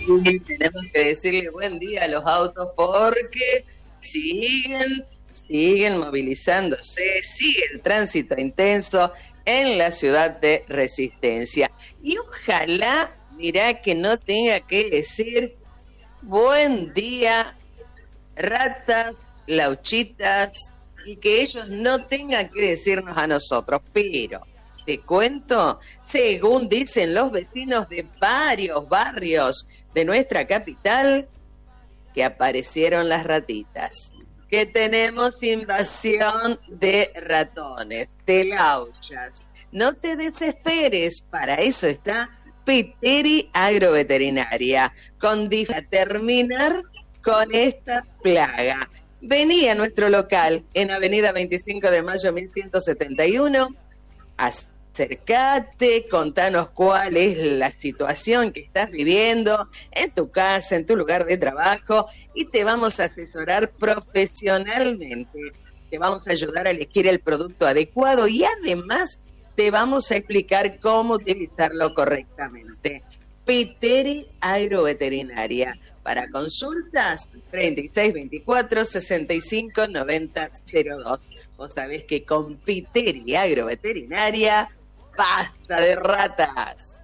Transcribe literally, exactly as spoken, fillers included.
Y tenemos que decirle buen día a los autos porque siguen, siguen movilizándose, sigue el tránsito intenso en la ciudad de Resistencia. Y ojalá, mirá, que no tenga que decir buen día, ratas, lauchitas, y que ellos no tengan que decirnos a nosotros, pero te cuento, según dicen los vecinos de varios barrios de nuestra capital, que aparecieron las ratitas, que tenemos invasión de ratones, de lauchas. No te desesperes, para eso está Piteri Agroveterinaria, con dif- a terminar con esta plaga. Vení a nuestro local en Avenida veinticinco de Mayo mil ciento setenta y uno, acércate, contanos cuál es la situación que estás viviendo en tu casa, en tu lugar de trabajo, y te vamos a asesorar profesionalmente. Te vamos a ayudar a elegir el producto adecuado y además te vamos a explicar cómo utilizarlo correctamente. Piteri Agroveterinaria. Para consultas, treinta y seis veinticuatro sesenta y cinco noventa cero dos. Vos sabés que con Piteri Agroveterinaria, basta de ratas.